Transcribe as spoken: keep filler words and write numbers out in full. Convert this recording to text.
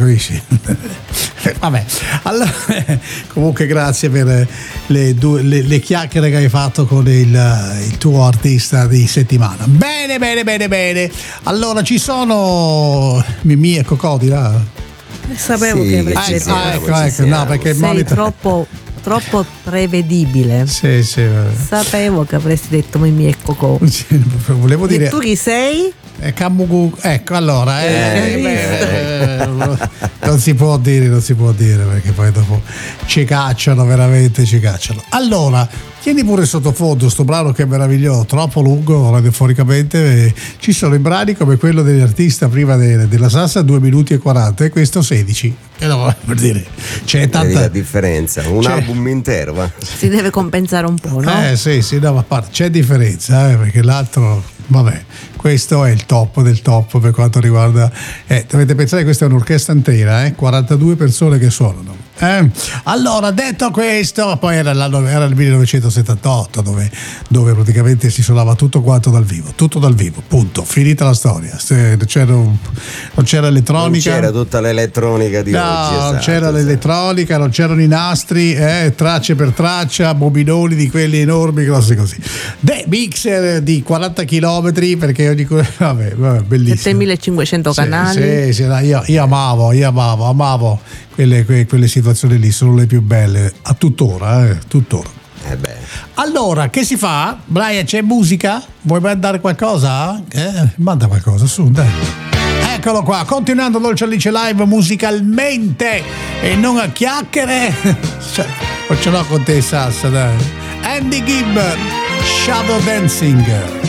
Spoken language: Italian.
capisci? Vabbè, allora, comunque grazie per le, due, le, le chiacchiere che hai fatto con il, il tuo artista di settimana. Bene, bene, bene, bene. Allora ci sono Mimì e Cocò di là? Sapevo sì, che avresti Ah, detto. ecco, ecco, ecco, no, perché il sei monitor... troppo troppo prevedibile. Sì, sì. Sapevo che avresti detto Mimì e Cocò. Volevo dire. E tu chi sei? Eh, Camugu, ecco, allora eh, Eh, beh, eh, non si può dire, non si può dire perché poi dopo ci cacciano, veramente ci cacciano. Allora, tieni pure sottofondo sto brano che è meraviglioso, troppo lungo radiofonicamente, eh, ci sono i brani come quello dell'artista prima de, della Sassa due minuti e quaranta e questo sedici. E no, per dire, c'è tanta Vedi la differenza, un c'è... album intero, va. Si deve compensare un po', no? Eh sì, sì, no, ma a parte, c'è differenza, eh, perché l'altro, vabbè, questo è il top del top per quanto riguarda, eh, dovete pensare che questa è un'orchestra intera, eh, quarantadue persone che suonano. Eh. Allora, detto questo, poi era, l'anno, era il millenovecentosettantotto dove, dove praticamente si suonava tutto quanto dal vivo, tutto dal vivo, punto, finita la storia. Se, c'era, non c'era elettronica, non c'era tutta l'elettronica di no, oggi, esatto, non c'era esatto. l'elettronica, non c'erano i nastri, eh, tracce per traccia, bobinoni di quelli enormi, cose così. De mixer di quaranta chilometri perché ogni vabbè, vabbè, bellissimo. settemilacinquecento Sì, canali. sì, sì, no, io, io amavo, io amavo, amavo quelle, quelle, quelle situazioni lì, sono le più belle a tuttora, eh, tuttora. Eh beh. Allora, che si fa? Brian, c'è musica? Vuoi mandare qualcosa? Eh, manda qualcosa, su, dai. Eccolo qua, continuando Dolce Alice Live musicalmente e non a chiacchiere. Cioè, non ce l'ho con te, Sassa, dai. Andy Gibb, Shadow Dancing.